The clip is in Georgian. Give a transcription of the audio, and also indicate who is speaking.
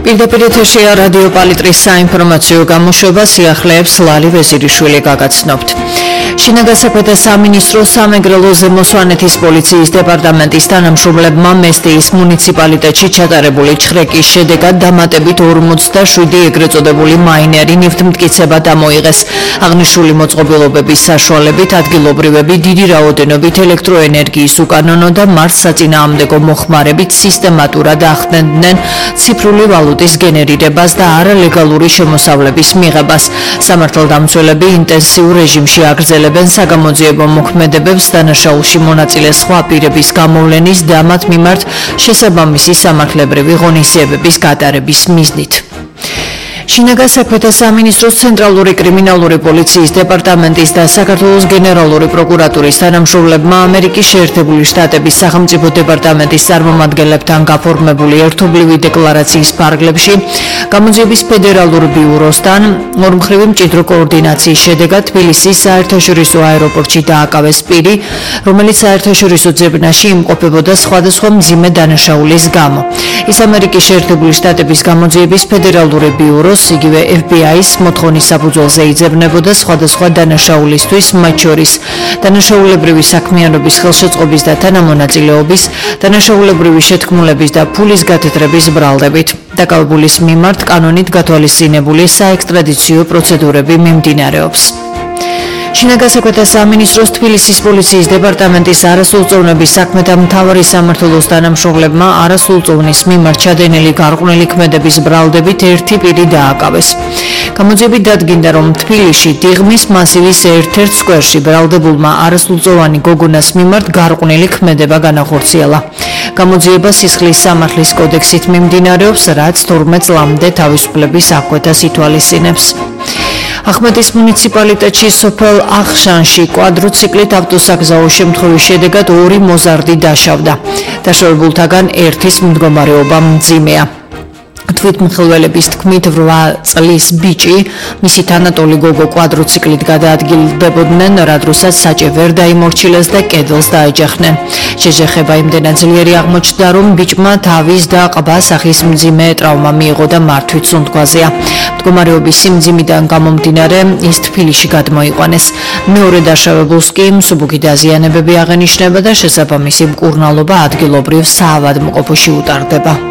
Speaker 1: პირდაპირ ეთერშია რადიო პალიტრის საინფორმაციო გამოშვება სიახლეებს ლალი ვეზირიშვილი გაგაცნობთ. შინაგან საქმეთა სამინისტროს სამეგრელო ზემო სვანეთის პოლიციის დეპარტამენტის თანამშრომლებმა მესტიის მუნიციპალიტეტში ჩატარებული ჩხრეკის შედეგად დამატებით 47 ეგრეთ წოდებული მაინერი ნივთმტკიცება დამოიღეს. აღნიშნული მოწყობილობების საშუალებით ადგილობრივები დიდი რაოდენობით ელექტროენერგიის უკანონო და მარს საწინააღმდეგო მოხმარებით სისტემატურად ახდენდნენ ციფრული ვალუტის გენერირებას და არალეგალური შემოსავლების მიღებას. სამართალდამცველები ინტენსიურ რეჟიმში აგრძელებენ საგამოძიებო მოქმედებებს დანაშაულში მონაწილე სხვა პირების გამოვლენის და მათ მიმართ შესაბამისი სამართლებრივი ღონისძიებების გატარების მიზნით. შინაგან საქმეთა სამინისტროს ცენტრალური კრიმინალური პოლიციის დეპარტამენტის და საქართველოს გენერალური პროკურატურის თანამშრომლებმა ამერიკის შეერთებული შტატების სახელმწიფო დეპარტამენტის წარმომადგენლებთან გაფორმებული ერთობლივი დეკლარაციის ფარგლებში გამოძიების ფედერალურ ბიუროსთან ორმხრივი მჭიდრო კოორდინაციის შედეგად თბილისის საერთაშორისო აეროპორტში დააკავეს პირი, რომელიც საერთაშორისო ძებნაში იმყოფებოდა სხვადასხვა მძიმე დანაშაულის გამო. ის ამერიკის შეერთებული შტატების გამოძიების ფედერალური ბიუროს იგივე FBI-ს მოთხოვნის საფუძველზე იძებნებოდა სხვადასხვა დანაშაულისთვის, მათ შორის დანაშაულებრივი საქმიანობის ხელშეწყობის და თანამონაწილეობის, დანაშაულებრივი შეთქმულების და ფულის გათეთრების ბრალდებით. დაკავებულის მიმართ კანონით გათვალისწინებული საექსტრადიციო პროცედურები მიმდინარეობს. შინაგან საქმეთა სამინისტროს თბილისის პოლიციის დეპარტამენტის არასრულწლოვნების საქმეთა მთავარი სამმართველოს თანამშრომლებმა არასრულწლოვნის მიმართ ჩადენილი გარყვნილი ქმედების ბრალდებით ერთი პირი დააკავეს. გამოძიებით დადგინდა, რომ თბილისში დიღმის მასივის ერთ-ერთ სკვერში ბრალდებულმა არასრულწლოვანი გოგონას მიმართ გარყვნილი ქმედება განახორციელა. გამოძიება სისხლის სამართლის კოდექსით მიმდინარეობს, რაც 12 წლამდე თავისუფლების აღკვეთას ითვალისწინებს. ახმეტის მუნიციპალიტეტში სოფელ ახშანში კვადროციკლით ავტოსაგზაო შემთხვევის შედეგად 2 მოზარდი დაშავდა. დაშავებულთაგან ერთის მდგომარეობა მძიმეა. თვითმხილველების თქმით 8 წლის ბიჭი, მისი თანატოლი გოგო კვადროციკლით გადაადგილდებოდნენ, რადგანაც საჭე ვერ დაიმორჩილეს და კედელს დაეჯახნენ. შეჯახება იმდენად ძლიერი აღმოჩნდა, რომ ბიჭმა თავის და ყბა სახის მძიმე ტრავმა მიიღო და მართვით სუნთქვაზეა. მდგომარეობის სიმძიმიდან გამომდინარე, ის თბილისში გადმოიყვანეს. მეორე დაშავებულს კი მსუბუქი დაზიანებები აღენიშნება და შესაბამისი მკურნალობა ადგილობრივ საავადმყოფოში უტარდება.